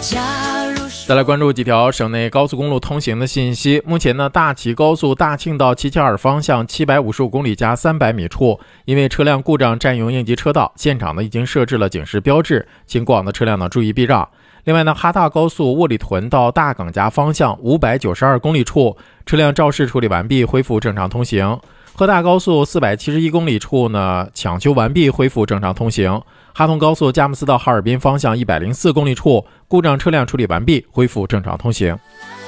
再来关注几条省内高速公路通行的信息。目前呢，大齐高速大庆到齐齐哈尔方向755公里加300米处，因为车辆故障占用应急车道，现场呢已经设置了警示标志，请过往的车辆呢注意避让。另外呢，哈大高速沃里屯到大港家方向592公里处，车辆肇事处理完毕，恢复正常通行。河大高速471公里处呢，抢修完毕，恢复正常通行。哈通高速佳木斯到哈尔滨方向104公里处，故障车辆处理完毕，恢复正常通行。